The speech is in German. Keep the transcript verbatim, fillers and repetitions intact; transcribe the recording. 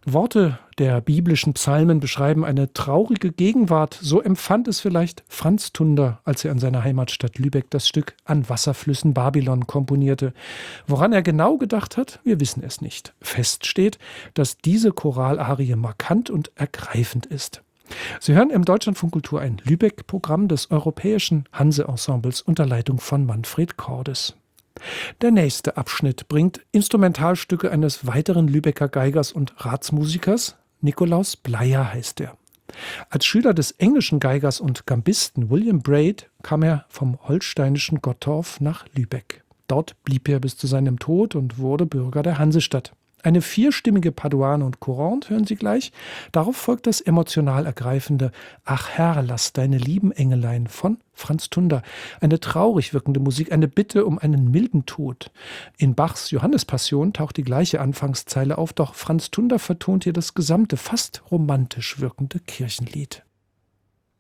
Worte der biblischen Psalmen beschreiben eine traurige Gegenwart. So empfand es vielleicht Franz Tunder, als er in seiner Heimatstadt Lübeck das Stück »An Wasserflüssen Babylon« komponierte. Woran er genau gedacht hat, wir wissen es nicht. Fest steht, dass diese Choralarie markant und ergreifend ist. Sie hören im Deutschlandfunk Kultur ein Lübeck-Programm des Europäischen Hanse-Ensembles unter Leitung von Manfred Cordes. Der nächste Abschnitt bringt Instrumentalstücke eines weiteren Lübecker Geigers und Ratsmusikers. Nikolaus Bleier heißt er. Als Schüler des englischen Geigers und Gambisten William Braid kam er vom holsteinischen Gottorf nach Lübeck. Dort blieb er bis zu seinem Tod und wurde Bürger der Hansestadt. Eine vierstimmige Paduane und Courante hören Sie gleich. Darauf folgt das emotional ergreifende »Ach Herr, lass deine lieben Engelein« von Franz Tunder. Eine traurig wirkende Musik, eine Bitte um einen milden Tod. In Bachs Johannespassion taucht die gleiche Anfangszeile auf, doch Franz Tunder vertont hier das gesamte, fast romantisch wirkende Kirchenlied.